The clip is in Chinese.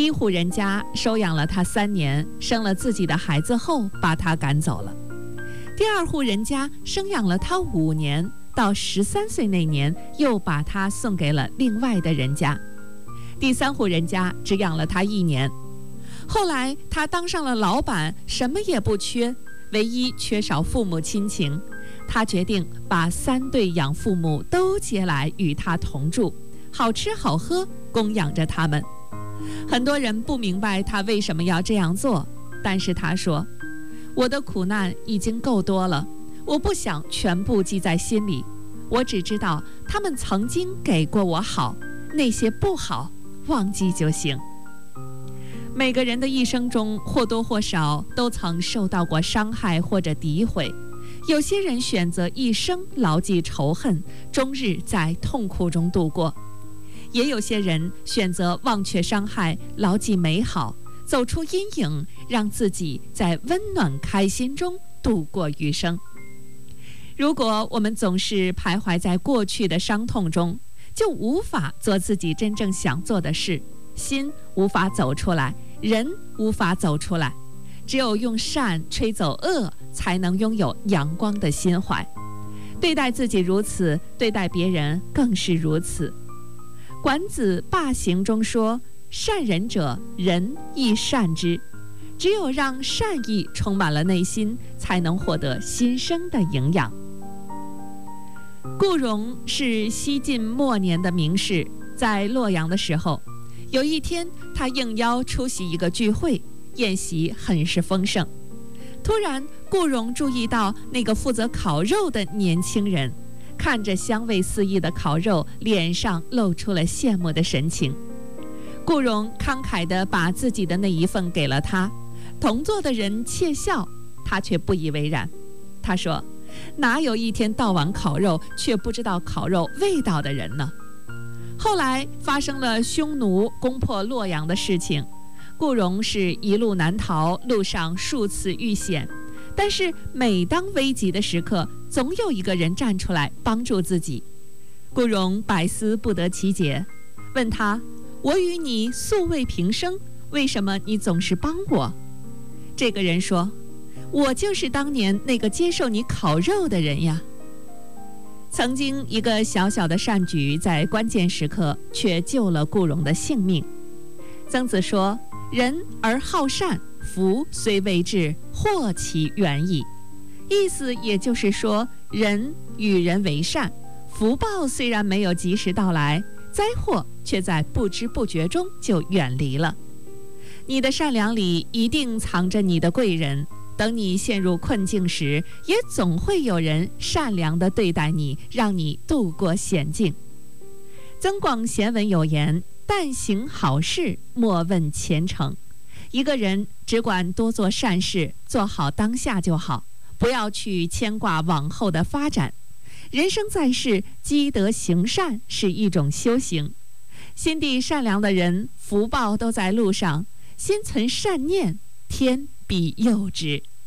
一户人家收养了他3年，生了自己的孩子后把他赶走了。第二户人家生养了他5年，到13岁那年又把他送给了另外的人家。第3户人家只养了他1年。后来他当上了老板，什么也不缺，唯一缺少父母亲情。他决定把3对养父母都接来与他同住，好吃好喝，供养着他们。很多人不明白他为什么要这样做，但是他说，我的苦难已经够多了，我不想全部记在心里，我只知道他们曾经给过我好，那些不好忘记就行。每个人的一生中或多或少都曾受到过伤害或者诋毁，有些人选择一生牢记仇恨，终日在痛苦中度过，也有些人选择忘却伤害，牢记美好，走出阴影，让自己在温暖开心中度过余生。如果我们总是徘徊在过去的伤痛中，就无法做自己真正想做的事，心无法走出来，人无法走出来。只有用善吹走恶，才能拥有阳光的心怀。对待自己如此，对待别人更是如此。管子罢行中说，善人者，人亦善之。只有让善意充满了内心，才能获得新生的营养。顾荣是西晋末年的名士，在洛阳的时候，有一天他应邀出席一个聚会，宴席很是丰盛。突然顾荣注意到那个负责烤肉的年轻人，看着香味四溢的烤肉，脸上露出了羡慕的神情。顾荣慷慨地把自己的那一份给了他，同座的人窃笑，他却不以为然。他说，哪有一天到晚烤肉却不知道烤肉味道的人呢？后来发生了匈奴攻破洛阳的事情，顾荣是一路难逃，路上数次遇险，但是每当危急的时刻，总有一个人站出来帮助自己。顾荣百思不得其解，问他，我与你素未平生，为什么你总是帮我？这个人说，我就是当年那个接受你烤肉的人呀。曾经一个小小的善举，在关键时刻却救了顾荣的性命。曾子说，人而好善，福虽未至，祸其远矣。意思也就是说，人与人为善，福报虽然没有及时到来，灾祸却在不知不觉中就远离了。你的善良里一定藏着你的贵人，等你陷入困境时，也总会有人善良地对待你，让你度过险境。增广贤文有言，但行好事，莫问前程。一个人只管多做善事，做好当下就好，不要去牵挂往后的发展。人生在世，积德行善是一种修行。心地善良的人，福报都在路上。心存善念，天必佑之。